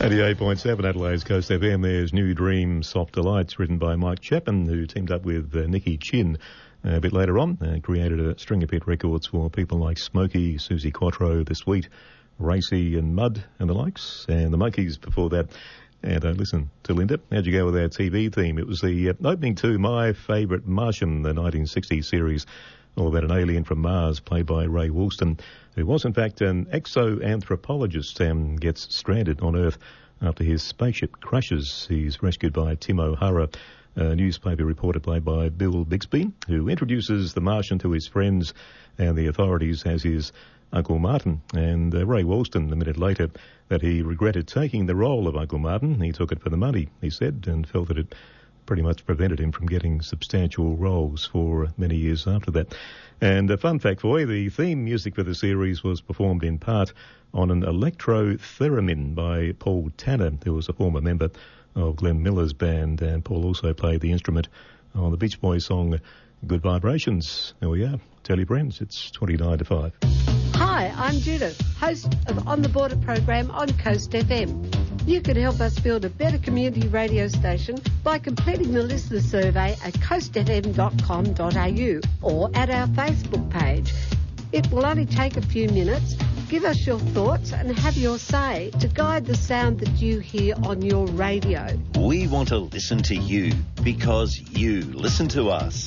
88.7 Adelaide's Coast FM. There's New Dream Soft Delights, written by Mike Chapman, who teamed up with Nicky Chin a bit later on. Created a string of hit records for people like Smokey, Susie Quattro, The Sweet, Racy and Mud and the likes, and the Monkees before that. And listen to Linda. How'd you go with our TV theme? It was the opening to My Favourite Martian, the 1960s series, all about an alien from Mars, played by Ray Woolston, who was in fact an exoanthropologist and gets stranded on Earth after his spaceship crashes. He's rescued by Tim O'Hara, a newspaper reporter played by Bill Bixby, who introduces the Martian to his friends and the authorities as his Uncle Martin. And Ray Woolston admitted later that he regretted taking the role of Uncle Martin. He took it for the money, he said, and felt that it pretty much prevented him from getting substantial roles for many years after that. And a fun fact for you, the theme music for the series was performed in part on an electro-theremin by Paul Tanner, who was a former member of Glenn Miller's band, and Paul also played the instrument on the Beach Boys song Good Vibrations. There we are. Tell your friends, it's 29 to 5. Hi, I'm Judith, host of On the Border program on Coast FM. You can help us build a better community radio station by completing the listener survey at coastfm.com.au or at our Facebook page. It will only take a few minutes. Give us your thoughts and have your say to guide the sound that you hear on your radio. We want to listen to you because you listen to us.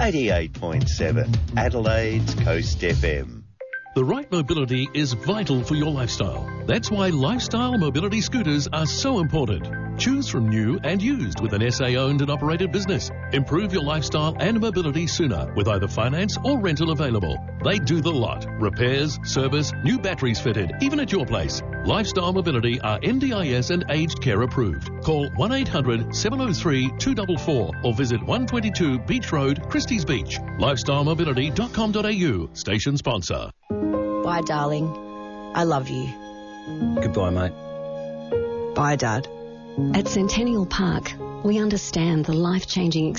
88.7 Adelaide's Coast FM. The right mobility is vital for your lifestyle. That's why lifestyle mobility scooters are so important. Choose from new and used with an SA-owned and operated business. Improve your lifestyle and mobility sooner with either finance or rental available. They do the lot. Repairs, service, new batteries fitted, even at your place. Lifestyle Mobility are NDIS and aged care approved. Call 1-800-703-244 or visit 122 Beach Road, Christie's Beach. LifestyleMobility.com.au. Station sponsor. Bye, darling. I love you. Goodbye, mate. Bye, Dad. At Centennial Park, we understand the life-changing